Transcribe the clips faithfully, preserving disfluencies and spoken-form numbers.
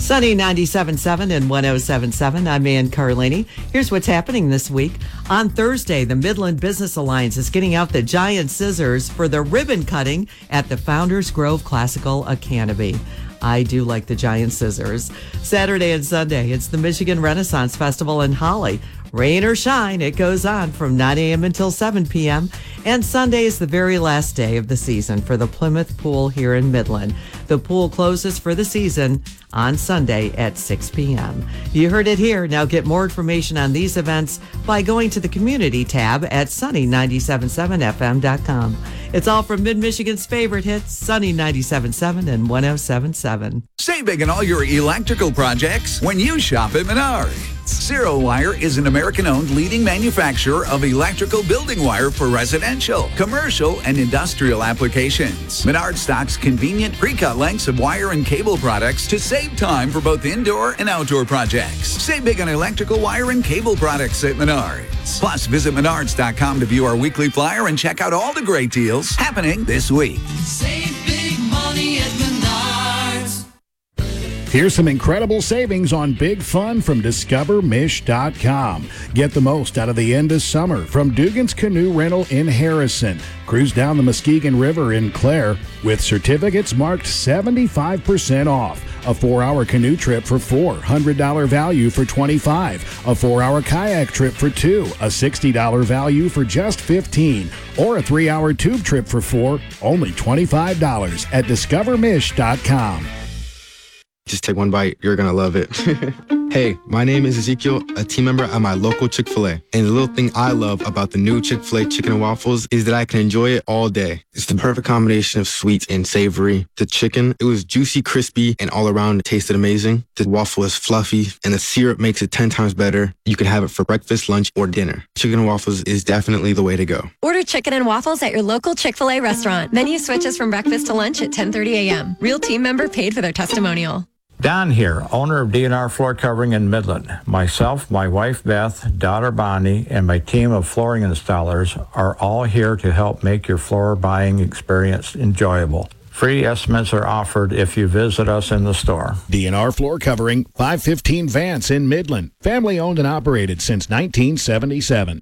Sunny ninety-seven point seven and one oh seven point seven. I'm Ann Carlini. Here's what's happening this week. On Thursday, the Midland Business Alliance is getting out the giant scissors for the ribbon cutting at the Founders Grove Classical Academy. I do like the giant scissors. Saturday and Sunday, it's the Michigan Renaissance Festival in Holly. Rain or shine, it goes on from nine a.m. until seven p.m. And Sunday is the very last day of the season for the Plymouth Pool here in Midland. The pool closes for the season on Sunday at six p.m. You heard it here. Now get more information on these events by going to the community tab at sunny nine seven seven f m dot com. It's all from Mid-Michigan's favorite hits, Sunny ninety-seven point seven and one oh seven point seven. Save big on all your electrical projects when you shop at Menards. Zero Wire is an American-owned leading manufacturer of electrical building wire for residential, commercial, and industrial applications. Menards stocks convenient pre-cut lengths of wire and cable products to save time for both indoor and outdoor projects. Save big on electrical wire and cable products at Menards. Plus, visit menards dot com to view our weekly flyer and check out all the great deals happening this week. Save big money at Menards. Here's some incredible savings on big fun from discover mish dot com. Get the most out of the end of summer from Dugan's Canoe Rental in Harrison. Cruise down the Muskegon River in Clare with certificates marked seventy-five percent off. A four-hour canoe trip for four, one hundred dollars value for twenty-five dollars. A four-hour kayak trip for two, a sixty dollars value for just fifteen dollars. Or a three-hour tube trip for four, only twenty-five dollars at discover mish dot com. Just take one bite. You're going to love it. Hey, my name is Ezekiel, a team member at my local Chick-fil-A. And the little thing I love about the new Chick-fil-A chicken and waffles is that I can enjoy it all day. It's the perfect combination of sweet and savory. The chicken, it was juicy, crispy, and all around it tasted amazing. The waffle is fluffy, and the syrup makes it ten times better. You can have it for breakfast, lunch, or dinner. Chicken and waffles is definitely the way to go. Order chicken and waffles at your local Chick-fil-A restaurant. Menu switches from breakfast to lunch at ten thirty a.m. Real team member paid for their testimonial. Don here, owner of D and R Floor Covering in Midland. Myself, my wife Beth, daughter Bonnie, and my team of flooring installers are all here to help make your floor buying experience enjoyable. Free estimates are offered if you visit us in the store. D and R Floor Covering, five fifteen Vance in Midland. Family owned and operated since nineteen seventy-seven.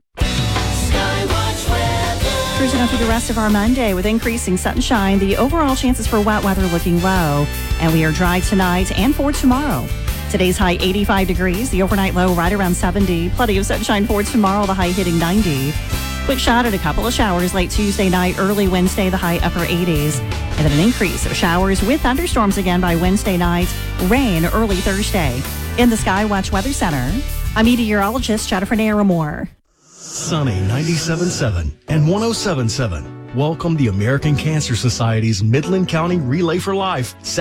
Cruising on through the rest of our Monday with increasing sunshine. The overall chances for wet weather looking low, and we are dry tonight and for tomorrow. Today's high eighty-five degrees, the overnight low right around seventy. Plenty of sunshine for tomorrow, the high hitting ninety. Quick shot at a couple of showers late Tuesday night, early Wednesday, the high upper eighties. And then an increase of showers with thunderstorms again by Wednesday night. Rain early Thursday. In the Skywatch Weather Center, I'm meteorologist Jennifer Naramore. Sunny ninety-seven point seven and one oh seven point seven. Welcome the American Cancer Society's Midland County Relay for Life.